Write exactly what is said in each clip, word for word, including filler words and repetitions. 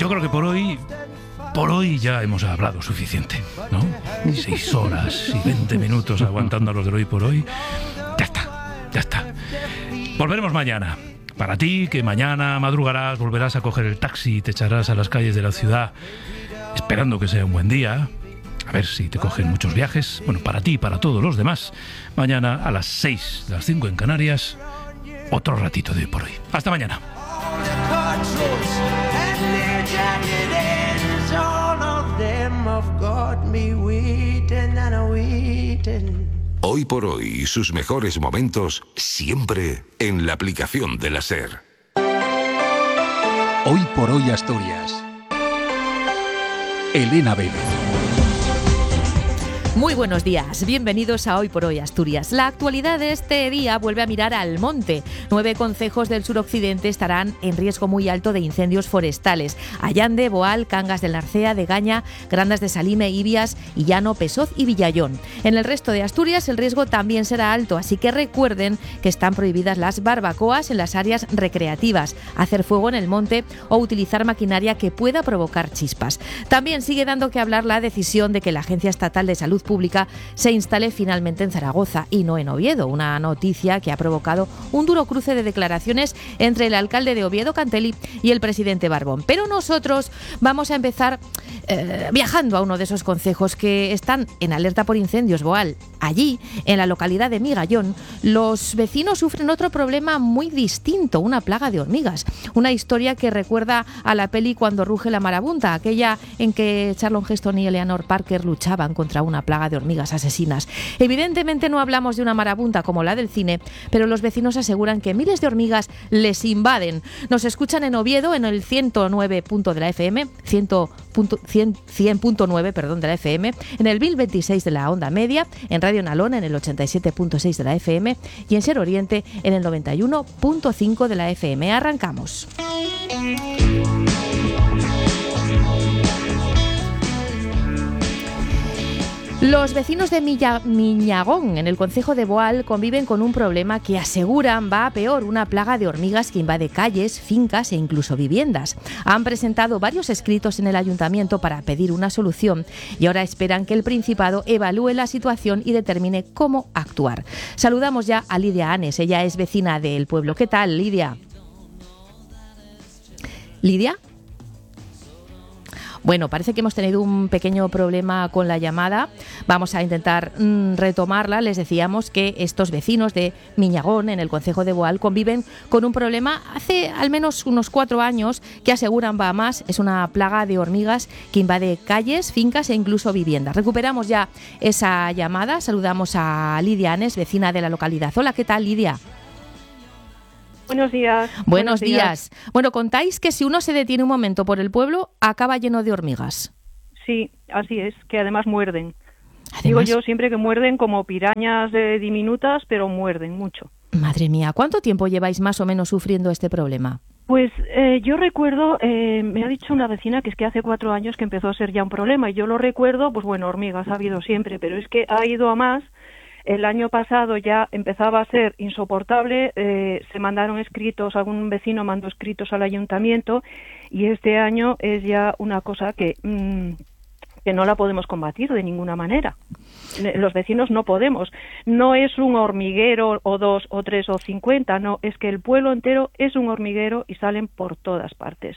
yo creo que por hoy, por hoy ya hemos hablado suficiente, ¿no? Seis horas y veinte minutos aguantando a los de hoy por hoy. Ya está, ya está. Volveremos mañana. Para ti, que mañana madrugarás, volverás a coger el taxi y te echarás a las calles de la ciudad, esperando que sea un buen día. A ver si te cogen muchos viajes. Bueno, para ti y para todos los demás. Mañana a las seis, las cinco en Canarias, otro ratito de hoy por hoy. Hasta mañana. Hoy por hoy y sus mejores momentos siempre en la aplicación de la SER. Hoy por hoy Asturias. Elena Vélez. Muy buenos días, bienvenidos a Hoy por Hoy Asturias. La actualidad de este día vuelve a mirar al monte. Nueve concejos del suroccidente estarán en riesgo muy alto de incendios forestales. Allande, Boal, Cangas del Narcea, Degaña, Grandas de Salime, Ibias, Illano, Pesoz y Villayón. En el resto de Asturias el riesgo también será alto, así que recuerden que están prohibidas las barbacoas en las áreas recreativas, hacer fuego en el monte o utilizar maquinaria que pueda provocar chispas. También sigue dando que hablar la decisión de que la Agencia Estatal de Salud Pública se instale finalmente en Zaragoza y no en Oviedo, una noticia que ha provocado un duro cruce de declaraciones entre el alcalde de Oviedo, Cantelli, y el presidente Barbón. Pero nosotros vamos a empezar eh, viajando a uno de esos concejos que están en alerta por incendios, Boal. Allí, en la localidad de Migallón, los vecinos sufren otro problema muy distinto, una plaga de hormigas. Una historia que recuerda a la peli Cuando ruge la marabunta, aquella en que Charlton Heston y Eleanor Parker luchaban contra una plaga de hormigas asesinas. Evidentemente no hablamos de una marabunta como la del cine, pero los vecinos aseguran que miles de hormigas les invaden. Nos escuchan en Oviedo en el ciento nueve punto de la F M, cien punto nueve, perdón, de la F M, en el mil veintiséis de la onda media, en Radio Nalón en el ochenta y siete punto seis de la F M y en Ser Oriente en el noventa y uno punto cinco de la F M. Arrancamos. Los vecinos de Milla, Miñagón, en el concejo de Boal, conviven con un problema que aseguran va a peor, una plaga de hormigas que invade calles, fincas e incluso viviendas. Han presentado varios escritos en el ayuntamiento para pedir una solución y ahora esperan que el Principado evalúe la situación y determine cómo actuar. Saludamos ya a Lidia Anes, ella es vecina del pueblo. ¿Qué tal, Lidia? ¿Lidia? Bueno, parece que hemos tenido un pequeño problema con la llamada. Vamos a intentar mmm, retomarla. Les decíamos que estos vecinos de Miñagón, en el concejo de Boal, conviven con un problema hace al menos unos cuatro años que aseguran va a más. Es una plaga de hormigas que invade calles, fincas e incluso viviendas. Recuperamos ya esa llamada. Saludamos a Lidia Anes, vecina de la localidad. Hola, ¿qué tal, Lidia? Buenos días. Buenos, Buenos días. días. Bueno, contáis que si uno se detiene un momento por el pueblo, acaba lleno de hormigas. Sí, así es, que además muerden. Además, Digo yo siempre que muerden como pirañas de diminutas, pero muerden mucho. Madre mía, ¿cuánto tiempo lleváis más o menos sufriendo este problema? Pues eh, yo recuerdo, eh, me ha dicho una vecina que es que hace cuatro años que empezó a ser ya un problema, y yo lo recuerdo, pues bueno, hormigas ha habido siempre, pero es que ha ido a más. El año pasado ya empezaba a ser insoportable, eh, se mandaron escritos, algún vecino mandó escritos al ayuntamiento y este año es ya una cosa que, mmm, que no la podemos combatir de ninguna manera. Los vecinos no podemos. No es un hormiguero o dos o tres o cincuenta, no, es que el pueblo entero es un hormiguero y salen por todas partes.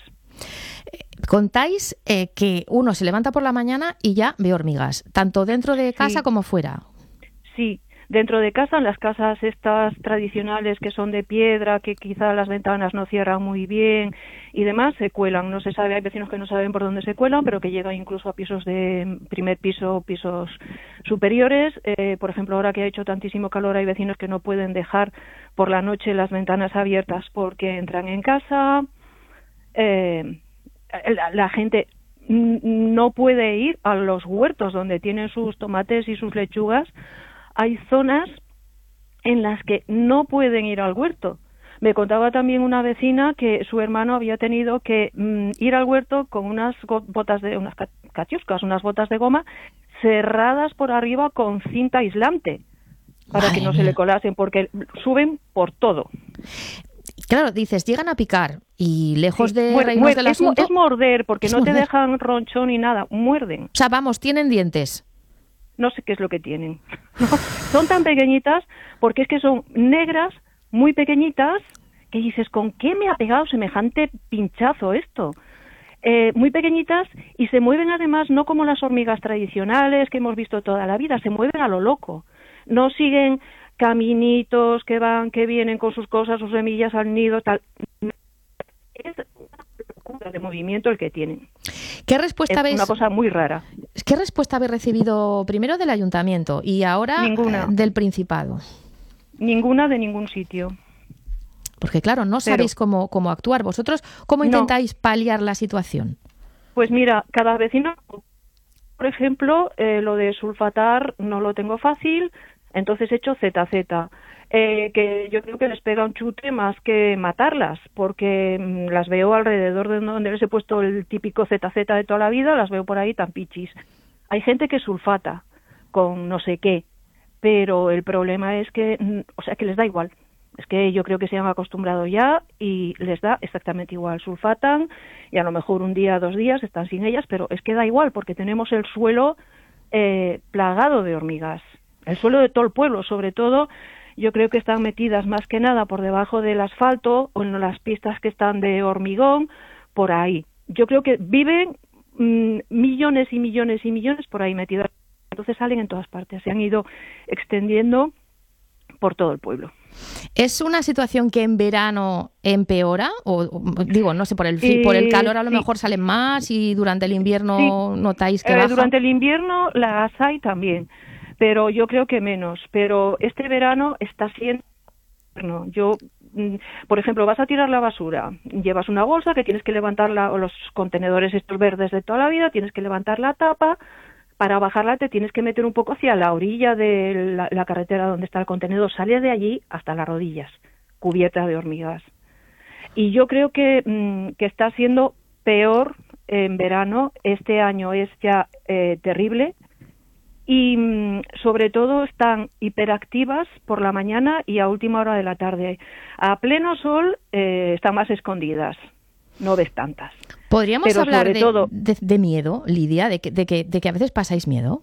Contáis eh, que uno se levanta por la mañana y ya ve hormigas, tanto dentro de casa sí. como fuera. Sí, dentro de casa, en las casas estas tradicionales que son de piedra, que quizá las ventanas no cierran muy bien y demás, se cuelan. No se sabe, hay vecinos que no saben por dónde se cuelan, pero que llegan incluso a pisos de primer piso, pisos superiores. Eh, por ejemplo, ahora que ha hecho tantísimo calor, hay vecinos que no pueden dejar por la noche las ventanas abiertas porque entran en casa. Eh, la, la gente no puede ir a los huertos donde tienen sus tomates y sus lechugas. Hay zonas en las que no pueden ir al huerto. Me contaba también una vecina que su hermano había tenido que mm, ir al huerto con unas botas de unas catiuscas, unas botas de goma cerradas por arriba con cinta aislante para Madre que no mía. se le colasen, porque suben por todo. Claro, dices, llegan a picar y lejos Sí, de muer- reírnos muer- del es, mo- asunto... es morder, porque es no morder. te dejan ronchón ni nada, muerden. O sea, vamos, tienen dientes. No sé qué es lo que tienen. Son tan pequeñitas porque es que son negras, muy pequeñitas, que dices, ¿con qué me ha pegado semejante pinchazo esto? Eh, muy pequeñitas y se mueven además no como las hormigas tradicionales que hemos visto toda la vida, se mueven a lo loco. No siguen caminitos que van, que vienen con sus cosas, sus semillas al nido, tal. Es una locura de movimiento el que tienen. ¿Qué respuesta Es habéis, una cosa muy rara. ¿Qué respuesta habéis recibido primero del ayuntamiento y ahora Ninguna. eh, del Principado? Ninguna de ningún sitio. Porque claro, no Cero. sabéis cómo, cómo actuar. ¿Vosotros cómo No. intentáis paliar la situación? Pues mira, cada vecino, por ejemplo, eh, lo de sulfatar no lo tengo fácil, entonces he hecho Z Z, eh, que yo creo que les pega un chute más que matarlas, porque mm, las veo alrededor de donde les he puesto el típico Z Z de toda la vida, las veo por ahí tan pichis. Hay gente que sulfata con no sé qué, pero el problema es que, mm, o sea, que les da igual. Es que yo creo que se han acostumbrado ya y les da exactamente igual. Sulfatan y a lo mejor un día, dos días están sin ellas, pero es que da igual porque tenemos el suelo eh, plagado de hormigas. El suelo de todo el pueblo, sobre todo, yo creo que están metidas más que nada por debajo del asfalto o en las pistas que están de hormigón, por ahí. Yo creo que viven mmm, millones y millones y millones por ahí metidas. Entonces salen en todas partes. Se han ido extendiendo por todo el pueblo. ¿Es una situación que en verano empeora? O o, digo, no sé, por el, fi- Eh, por el calor a lo sí. mejor salen más y durante el invierno Sí. notáis que Eh, baja. durante el invierno las hay también, pero yo creo que menos. Pero este verano está siendo... No, yo, mm, por ejemplo, vas a tirar la basura, llevas una bolsa que tienes que levantarla, o los contenedores estos verdes de toda la vida, tienes que levantar la tapa. Para bajarla te tienes que meter un poco hacia la orilla de la, la carretera donde está el contenedor. Sales de allí hasta las rodillas, cubierta de hormigas. Y yo creo que, mmm, que está siendo peor en verano. Este año es ya eh, terrible. Y mmm, sobre todo están hiperactivas por la mañana y a última hora de la tarde. A pleno sol eh, están más escondidas. No ves tantas. ¿Podríamos pero hablar sobre de, todo- de, de miedo, Lidia? De que, de, que, ¿De que a veces pasáis miedo?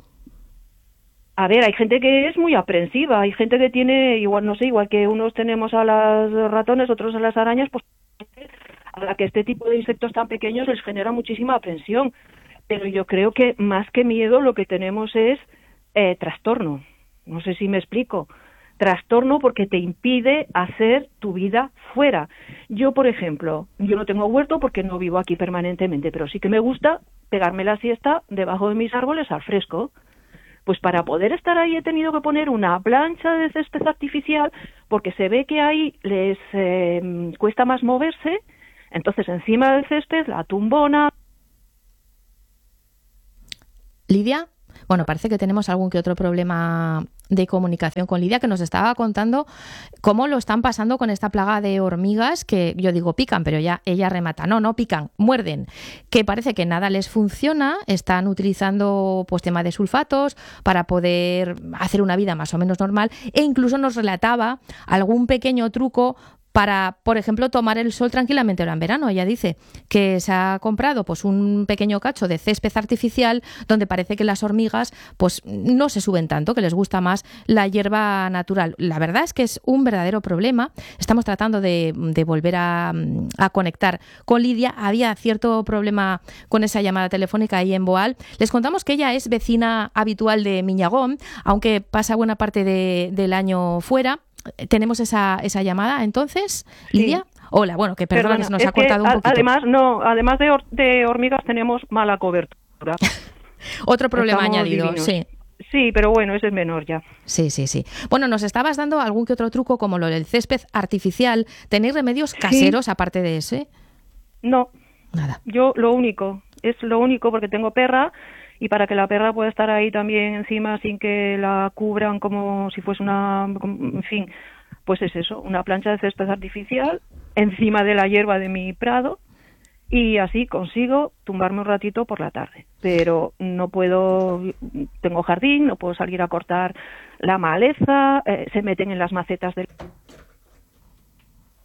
A ver, hay gente que es muy aprensiva, hay gente que tiene, igual no sé, igual que unos tenemos a las ratones, otros a las arañas, pues a la que este tipo de insectos tan pequeños les genera muchísima aprensión. Pero yo creo que más que miedo lo que tenemos es eh, trastorno. No sé si me explico. Trastorno porque te impide hacer tu vida fuera. Yo, por ejemplo, yo no tengo huerto porque no vivo aquí permanentemente, pero sí que me gusta pegarme la siesta debajo de mis árboles al fresco. Pues para poder estar ahí he tenido que poner una plancha de césped artificial porque se ve que ahí les eh, cuesta más moverse. Entonces, encima del césped, la tumbona. Lidia, bueno, parece que tenemos algún que otro problema de comunicación con Lidia, que nos estaba contando cómo lo están pasando con esta plaga de hormigas que yo digo pican, pero ya ella remata. No, no pican, muerden. Que parece que nada les funciona, están utilizando pues tema de sulfatos para poder hacer una vida más o menos normal e incluso nos relataba algún pequeño truco para, por ejemplo, tomar el sol tranquilamente ahora en verano. Ella dice que se ha comprado pues un pequeño cacho de césped artificial donde parece que las hormigas pues no se suben tanto, que les gusta más la hierba natural. La verdad es que es un verdadero problema. Estamos tratando de, de volver a, a conectar con Lidia. Había cierto problema con esa llamada telefónica ahí en Boal. Les contamos que ella es vecina habitual de Miñagón, aunque pasa buena parte de, del año fuera. Tenemos esa, esa llamada, entonces, Lidia. Sí. Hola, bueno, que perdona, Perdona, que se nos es ha cortado que, un poquito. Además, no, además de, hor de hormigas tenemos mala cobertura. Otro problema Estamos añadido, divinos. sí. Sí, pero bueno, ese es menor ya. Sí, sí, sí. Bueno, nos estabas dando algún que otro truco como lo del césped artificial. ¿Tenéis remedios caseros sí. aparte de ese? No. Nada. Yo lo único, es lo único porque tengo perra. Y para que la perra pueda estar ahí también encima sin que la cubran como si fuese una, en fin, pues es eso, una plancha de césped artificial encima de la hierba de mi prado y así consigo tumbarme un ratito por la tarde. Pero no puedo, tengo jardín, no puedo salir a cortar la maleza, eh, se meten en las macetas del...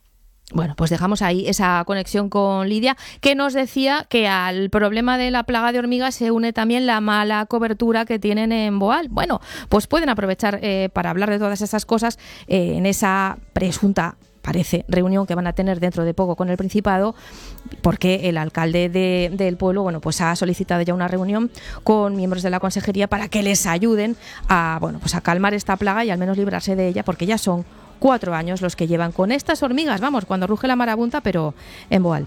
Bueno, pues dejamos ahí esa conexión con Lidia, que nos decía que al problema de la plaga de hormigas se une también la mala cobertura que tienen en Boal. Bueno, pues pueden aprovechar eh, para hablar de todas esas cosas eh, en esa presunta, parece, reunión que van a tener dentro de poco con el Principado, porque el alcalde de, del pueblo, bueno, pues ha solicitado ya una reunión con miembros de la consejería para que les ayuden a, bueno, pues a calmar esta plaga y al menos librarse de ella, porque ya son cuatro años los que llevan con estas hormigas, vamos, cuando ruge la marabunta, pero en Boal.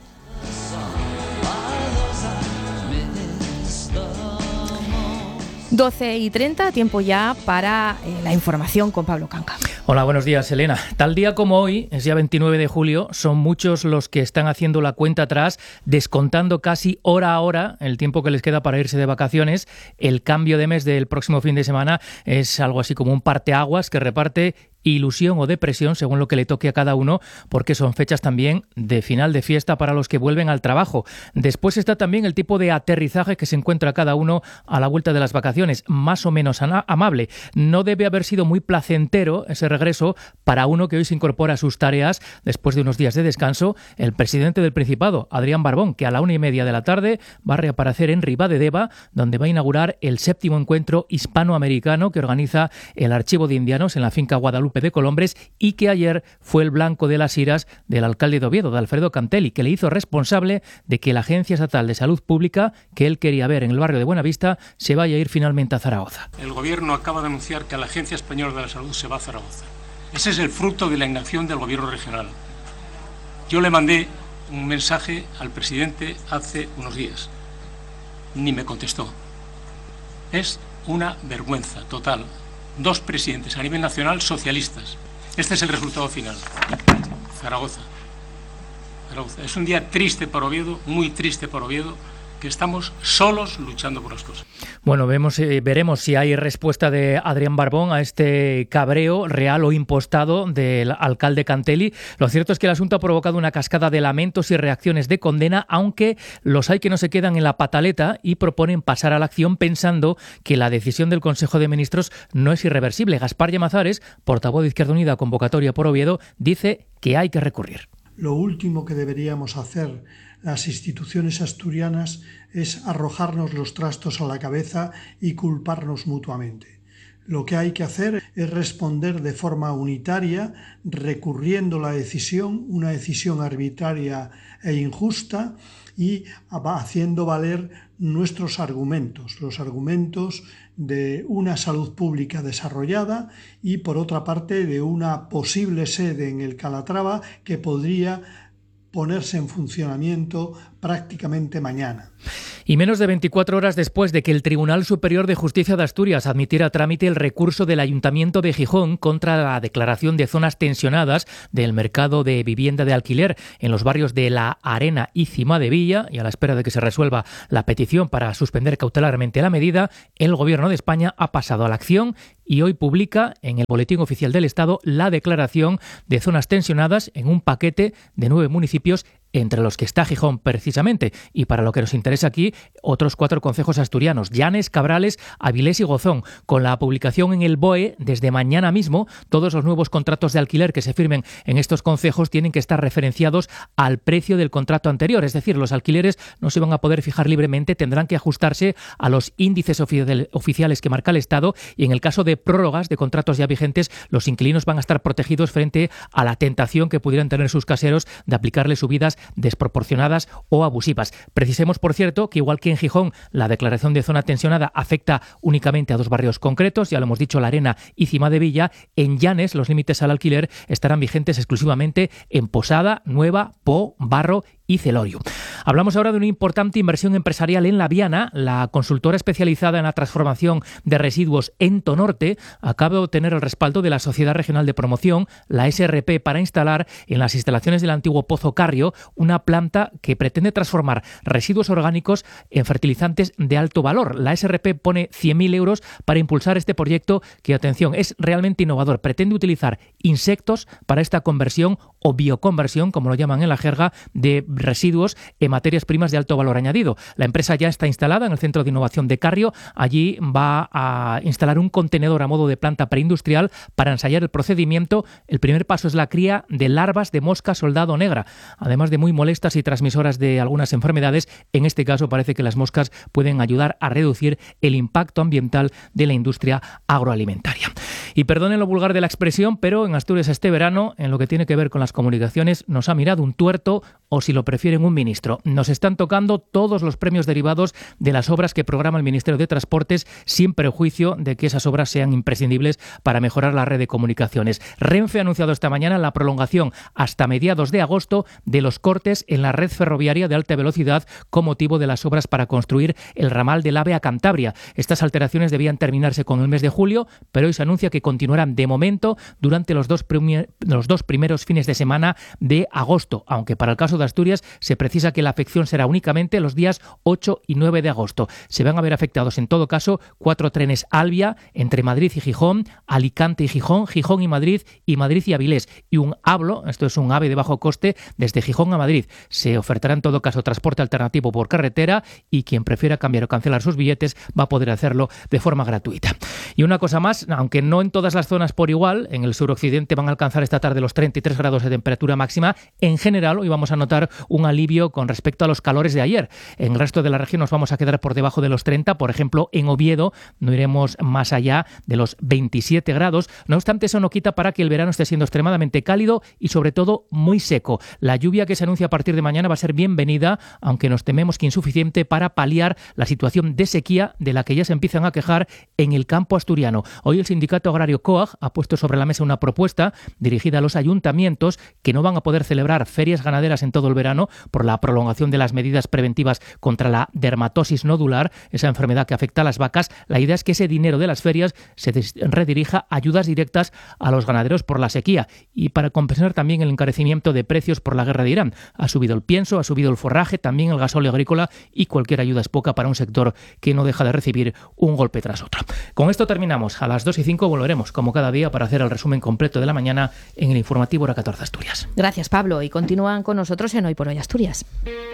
doce y treinta, tiempo ya para eh, la información con Pablo Canca. Hola, buenos días, Elena. Tal día como hoy, es día veintinueve de julio, son muchos los que están haciendo la cuenta atrás, descontando casi hora a hora el tiempo que les queda para irse de vacaciones. El cambio de mes del próximo fin de semana es algo así como un parteaguas que reparte ilusión o depresión, según lo que le toque a cada uno, porque son fechas también de final de fiesta para los que vuelven al trabajo. Después está también el tipo de aterrizaje que se encuentra cada uno a la vuelta de las vacaciones, más o menos amable. No debe haber sido muy placentero ese regreso para uno que hoy se incorpora a sus tareas después de unos días de descanso, el presidente del Principado, Adrián Barbón, que a la una y media de la tarde va a reaparecer en Ribadedeva, donde va a inaugurar el séptimo encuentro hispanoamericano que organiza el Archivo de Indianos en la finca Guadalupe de Colombres, y que ayer fue el blanco de las iras del alcalde de Oviedo, de Alfredo Cantelli, que le hizo responsable de que la Agencia Estatal de Salud Pública, que él quería ver en el barrio de Buenavista, se vaya a ir finalmente a Zaragoza. El Gobierno acaba de anunciar que la Agencia Española de la Salud se va a Zaragoza. Ese es el fruto de la inacción del Gobierno regional. Yo le mandé un mensaje al presidente hace unos días. Ni me contestó. Es una vergüenza total. Dos presidentes a nivel nacional socialistas. Este es el resultado final. Zaragoza. Zaragoza. Es un día triste para Oviedo, muy triste para Oviedo, que estamos solos luchando por las cosas. Bueno, vemos, eh, veremos si hay respuesta de Adrián Barbón a este cabreo real o impostado del alcalde Cantelli. Lo cierto es que el asunto ha provocado una cascada de lamentos y reacciones de condena, aunque los hay que no se quedan en la pataleta y proponen pasar a la acción pensando que la decisión del Consejo de Ministros no es irreversible. Gaspar Llamazares, portavoz de Izquierda Unida, convocatoria por Oviedo, dice que hay que recurrir. Lo último que deberíamos hacer las instituciones asturianas es arrojarnos los trastos a la cabeza y culparnos mutuamente. Lo que hay que hacer es responder de forma unitaria, recurriendo la decisión, una decisión arbitraria e injusta, y haciendo valer nuestros argumentos, los argumentos de una salud pública desarrollada y, por otra parte, de una posible sede en el Calatrava que podría ponerse en funcionamiento prácticamente mañana. Y menos de veinticuatro horas después de que el Tribunal Superior de Justicia de Asturias admitiera a trámite el recurso del Ayuntamiento de Gijón contra la declaración de zonas tensionadas del mercado de vivienda de alquiler en los barrios de La Arena y Cimadevilla, y a la espera de que se resuelva la petición para suspender cautelarmente la medida, el Gobierno de España ha pasado a la acción y hoy publica en el Boletín Oficial del Estado la declaración de zonas tensionadas en un paquete de nueve municipios, entre los que está Gijón precisamente, y para lo que nos interesa aquí, otros cuatro concejos asturianos, Llanes, Cabrales, Avilés y Gozón. Con la publicación en el B O E, desde mañana mismo, todos los nuevos contratos de alquiler que se firmen en estos concejos tienen que estar referenciados al precio del contrato anterior, es decir, los alquileres no se van a poder fijar libremente, tendrán que ajustarse a los índices oficiales que marca el Estado, y en el caso de prórrogas de contratos ya vigentes, los inquilinos van a estar protegidos frente a la tentación que pudieran tener sus caseros de aplicarle subidas desproporcionadas o abusivas. Precisemos, por cierto, que igual que en Gijón, la declaración de zona tensionada afecta únicamente a dos barrios concretos, ya lo hemos dicho, La Arena y Cimadevilla. En Llanes, los límites al alquiler estarán vigentes exclusivamente en Posada, Nueva, Po, Barro y Celorio. Hablamos ahora de una importante inversión empresarial en La Viana. La consultora especializada en la transformación de residuos Entonorte acaba de obtener el respaldo de la Sociedad Regional de Promoción, la S R P, para instalar en las instalaciones del antiguo Pozo Carrio una planta que pretende transformar residuos orgánicos en fertilizantes de alto valor. La S R P pone cien mil euros para impulsar este proyecto que, atención, es realmente innovador. Pretende utilizar insectos para esta conversión o bioconversión, como lo llaman en la jerga, de residuos emanados materias primas de alto valor añadido. La empresa ya está instalada en el Centro de Innovación de Carrio. Allí va a instalar un contenedor a modo de planta preindustrial para ensayar el procedimiento. El primer paso es la cría de larvas de mosca soldado negra, además de muy molestas y transmisoras de algunas enfermedades. En este caso parece que las moscas pueden ayudar a reducir el impacto ambiental de la industria agroalimentaria. Y perdonen lo vulgar de la expresión, pero en Asturias este verano, en lo que tiene que ver con las comunicaciones, nos ha mirado un tuerto, o si lo prefieren un ministro. Nos están tocando todos los premios derivados de las obras que programa el Ministerio de Transportes, sin prejuicio de que esas obras sean imprescindibles para mejorar la red de comunicaciones. Renfe ha anunciado esta mañana la prolongación hasta mediados de agosto de los cortes en la red ferroviaria de alta velocidad con motivo de las obras para construir el ramal del AVE a Cantabria. Estas alteraciones debían terminarse con el mes de julio, pero hoy se anuncia que continuarán de momento durante los dos, primer, los dos primeros fines de semana de agosto, aunque para el caso de Asturias se precisa que la afección será únicamente los días ocho y nueve de agosto. Se van a ver afectados en todo caso cuatro trenes Alvia entre Madrid y Gijón, Alicante y Gijón, Gijón y Madrid y Madrid y Avilés, y un AVLO, esto es un AVE de bajo coste, desde Gijón a Madrid. Se ofertará en todo caso transporte alternativo por carretera y quien prefiera cambiar o cancelar sus billetes va a poder hacerlo de forma gratuita. Y una cosa más, aunque no en todas las zonas por igual, en el suroccidente van a alcanzar esta tarde los treinta y tres grados de temperatura máxima. En general, hoy vamos a notar un alivio con respecto a los calores de ayer. En el resto de la región nos vamos a quedar por debajo de los treinta. Por ejemplo, en Oviedo no iremos más allá de los veintisiete grados. No obstante, eso no quita para que el verano esté siendo extremadamente cálido y sobre todo muy seco. La lluvia que se anuncia a partir de mañana va a ser bienvenida, aunque nos tememos que insuficiente para paliar la situación de sequía de la que ya se empiezan a quejar en el campo asturiano. Hoy el sindicato agrario COAG ha puesto sobre la mesa una propuesta dirigida a los ayuntamientos que no van a poder celebrar ferias ganaderas en todo el verano por la prolongación de las medidas preventivas contra la dermatosis nodular, esa enfermedad que afecta a las vacas. La idea es que ese dinero de las ferias se redirija a ayudas directas a los ganaderos por la sequía y para compensar también el encarecimiento de precios por la guerra de Irán. Ha subido el pienso, ha subido el forraje, también el gasóleo agrícola, y cualquier ayuda es poca para un sector que no deja de recibir un golpe tras otro. Con esto terminamos. A las dos y cinco volveremos, como cada día, para hacer el resumen completo de la mañana en el informativo Hora catorce Asturias. Gracias, Pablo, y continúan con nosotros en Hoy por Hoy Asturias.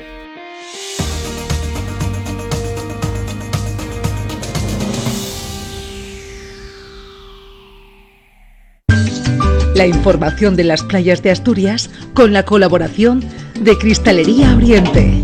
La información de las playas de Asturias con la colaboración de Cristalería Oriente.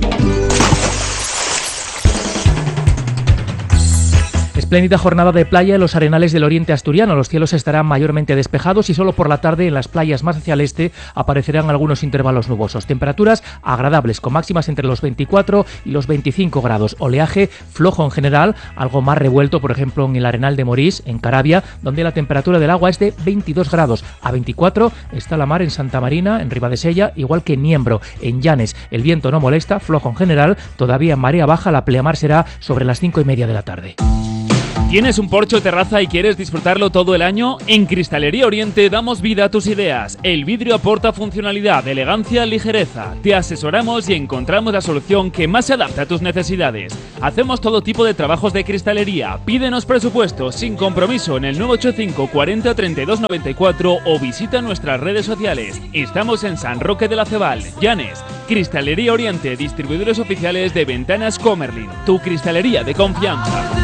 Espléndida jornada de playa en los arenales del oriente asturiano. Los cielos estarán mayormente despejados y solo por la tarde en las playas más hacia el este aparecerán algunos intervalos nubosos. Temperaturas agradables, con máximas entre los veinticuatro y los veinticinco grados. Oleaje flojo en general, algo más revuelto, por ejemplo, en el Arenal de Morís, en Caravia, donde la temperatura del agua es de veintidós grados. A veinticuatro está la mar en Santa Marina, en Ribadesella, igual que en Niembro. En Llanes el viento no molesta, flojo en general. Todavía en marea baja la pleamar será sobre las cinco y media de la tarde. ¿Tienes un porche o terraza y quieres disfrutarlo todo el año? En Cristalería Oriente damos vida a tus ideas. El vidrio aporta funcionalidad, elegancia, ligereza. Te asesoramos y encontramos la solución que más se adapta a tus necesidades. Hacemos todo tipo de trabajos de cristalería. Pídenos presupuesto sin compromiso en el nueve ocho cinco cuarenta treinta y dos noventa y cuatro o visita nuestras redes sociales. Estamos en San Roque de la Cebal, Llanes. Cristalería Oriente, distribuidores oficiales de Ventanas Comerlin. Tu cristalería de confianza.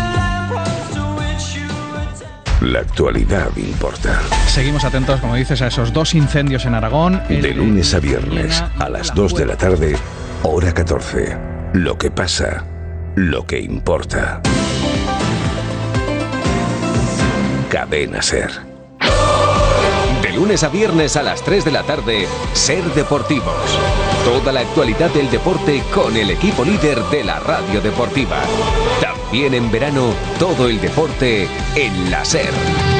La actualidad importa. Seguimos atentos, como dices, a esos dos incendios en Aragón. De lunes a viernes, a las dos de la tarde, hora catorce. Lo que pasa, lo que importa. Cadena SER. De lunes a viernes a las tres de la tarde, SER Deportivos. Toda la actualidad del deporte con el equipo líder de la radio deportiva. También en verano, todo el deporte en la SER.